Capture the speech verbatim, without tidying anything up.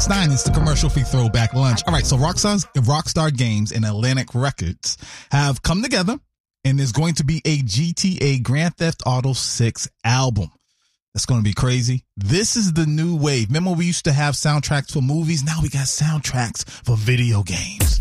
Nine is the commercial-free throwback lunch. All right, so Rockstar's, Rockstar Games and Atlantic Records have come together, and there's going to be a G T A Grand Theft Auto six album. That's going to be crazy. This is the new wave. Remember we used to have soundtracks for movies? Now we got soundtracks for video games.